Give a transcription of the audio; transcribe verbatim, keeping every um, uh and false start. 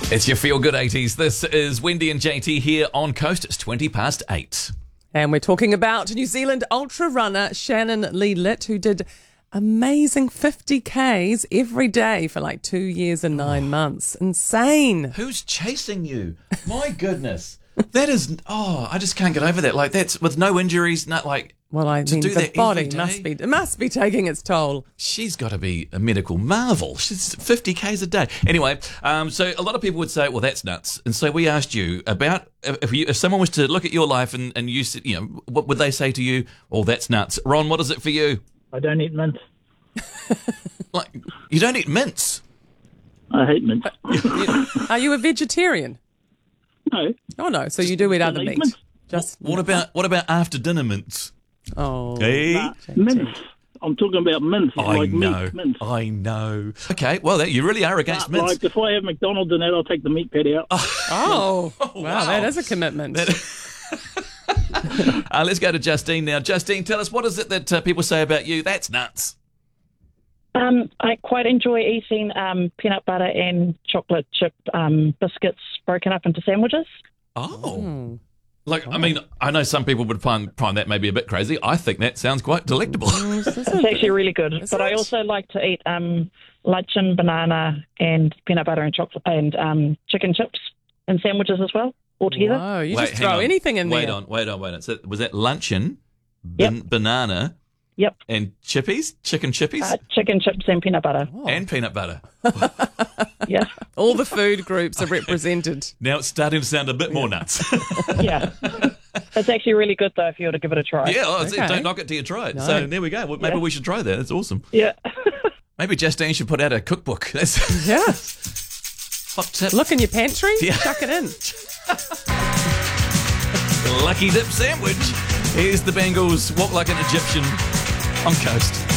It's your Feel Good eighties. This is Wendy and J T here on Coast. It's twenty past eight. And we're talking about New Zealand ultra runner Shannon Lee Litt, who did amazing fifty kays every day for like two years and nine oh. months. Insane. Who's chasing you? My goodness. That is, oh, I just can't get over that. Like, that's with no injuries, not like. Well, I mean, the body must be, it must be taking its toll. She's got to be a medical marvel. She's fifty kays a day. Anyway, um, so a lot of people would say, well, that's nuts. And so we asked you about if you, if someone was to look at your life and, and you said, you know, what would they say to you? Oh, that's nuts. Ron, what is it for you? I don't eat mince. Like, you don't eat mince? I hate mince. Are you a vegetarian? No. Oh, no. So you do eat other meat. Mince. Just what about what about after dinner mince? Oh, hey? Nah, mince. I'm talking about mince. I like know. Meat, mince. I know. Okay, well, you really are against nah, mince. Like, if I have McDonald's and that, I'll take the meat patty out. Oh, oh wow. wow, that is a commitment. That... uh, let's go to Justine now. Justine, tell us, what is it that uh, people say about you? That's nuts. Um, I quite enjoy eating um, peanut butter and chocolate chip um, biscuits broken up into sandwiches. Oh. Mm. Like, I mean, I know some people would find, find that maybe a bit crazy. I think that sounds quite delectable. It's actually really good. Is but it? I also like to eat um, luncheon, banana, and peanut butter and chocolate and um, chicken chips and sandwiches as well, all together. Whoa, you wait, just throw on. anything in wait there. On, wait on, wait on. So was that luncheon, ban- Yep. banana, Yep. and chippies? Chicken chippies? Uh, chicken chips and peanut butter. Oh. And peanut butter. Yeah. All the food groups are represented. Now it's starting to sound a bit more nuts. Yeah. It's actually really good, though, if you were to give it a try. Yeah, oh, Okay. Don't knock it till you try it. No. So there we go. Well, maybe Yeah. we should try that. That's awesome. Yeah. Maybe Justine should put out a cookbook. That's Yeah. hot tip. Look in your pantry, Yeah. chuck it in. Lucky dip sandwich. Here's the Bengals. Walk like an Egyptian on Coast.